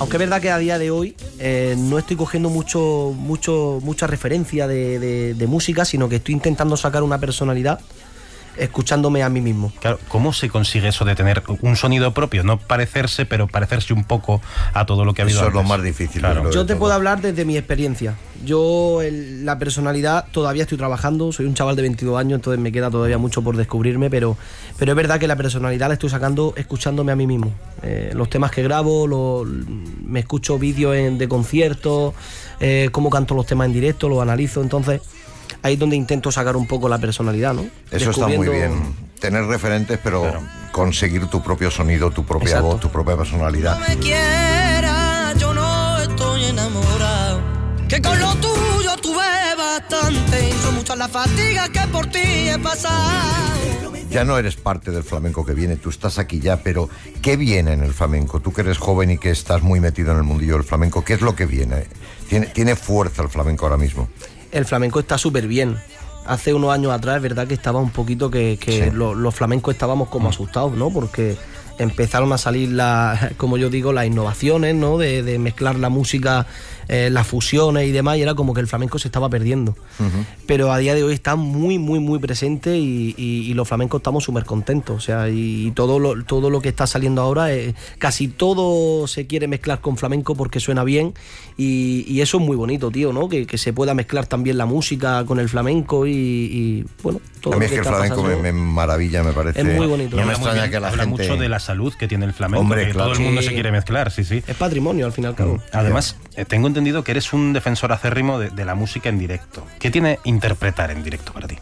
Aunque es verdad que a día de hoy no estoy cogiendo mucha referencia de música, sino que estoy intentando sacar una personalidad escuchándome a mí mismo. Claro, ¿cómo se consigue eso de tener un sonido propio? No parecerse, pero parecerse un poco a todo lo que ha habido antes. Eso es lo más difícil. Claro. Yo te puedo hablar desde mi experiencia. Yo la personalidad todavía estoy trabajando, soy un chaval de 22 años, entonces me queda todavía mucho por descubrirme, pero es verdad que la personalidad la estoy sacando escuchándome a mí mismo. Los temas que grabo, me escucho vídeos de conciertos, cómo canto los temas en directo, los analizo, entonces ahí es donde intento sacar un poco la personalidad, ¿no? Eso está muy bien, tener referentes, pero claro, conseguir tu propio sonido, tu propia voz, tu propia personalidad. No me quiera, yo no estoy enamorado, que con lo tuyo tuve bastante, y son muchas las fatigas que por ti he pasado. Ya no eres parte del flamenco que viene, tú estás aquí ya, pero ¿qué viene en el flamenco? Tú que eres joven y que estás muy metido en el mundillo del flamenco, ¿qué es lo que viene? ¿Tiene fuerza el flamenco ahora mismo? El flamenco está súper bien. Hace unos años atrás es verdad que estaba un poquito que sí, los flamencos estábamos como asustados, ¿no? Porque empezaron a salir, como yo digo, las innovaciones, ¿no? De mezclar la música, las fusiones y demás, y era como que el flamenco se estaba perdiendo. Pero a día de hoy está muy, muy, muy presente y los flamencos estamos súper contentos. O sea, y todo lo que está saliendo ahora, casi todo se quiere mezclar con flamenco porque suena bien y eso es muy bonito, tío, ¿no? Que se pueda mezclar también la música con el flamenco y bueno, todo. A mí es que el flamenco me maravilla, me parece. Es muy bonito. No me extraña que la habla gente... mucho de la salud que tiene el flamenco, hombre, que claro, todo el mundo se quiere mezclar, sí. Es patrimonio, al fin y al cabo. Además, tengo entendido que eres un defensor acérrimo de la música en directo. ¿Qué tiene interpretar en directo para ti?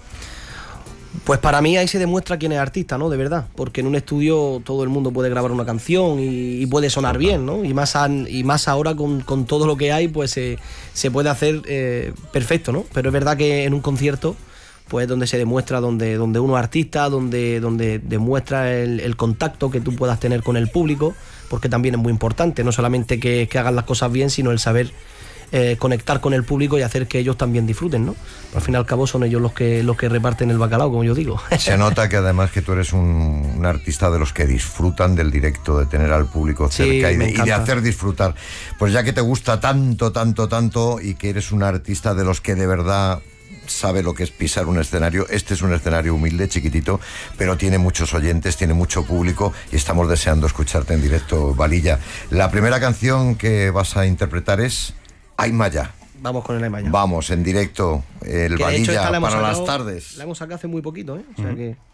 Pues para mí ahí se demuestra quién es artista, ¿no? De verdad. Porque en un estudio todo el mundo puede grabar una canción y puede sonar bien, ¿no? Y más ahora con todo lo que hay, pues se puede hacer perfecto, ¿no? Pero es verdad que en un concierto, pues donde se demuestra donde uno es artista, donde demuestra el contacto que tú puedas tener con el público, porque también es muy importante, no solamente que hagan las cosas bien, sino el saber conectar con el público y hacer que ellos también disfruten, ¿no? Al fin y al cabo son ellos los que reparten el bacalao, como yo digo. Se nota que además que tú eres un artista de los que disfrutan del directo, de tener al público cerca y de hacer disfrutar. Pues ya que te gusta tanto y que eres un artista de los que de verdad sabe lo que es pisar un escenario. Este es un escenario humilde, chiquitito, pero tiene muchos oyentes, tiene mucho público y estamos deseando escucharte en directo, Valilla. La primera canción que vas a interpretar es Ay Maya. Vamos con el Ay Maya. Vamos, en directo, el Valilla para las tardes. La hemos sacado hace muy poquito, ¿eh? O sea que...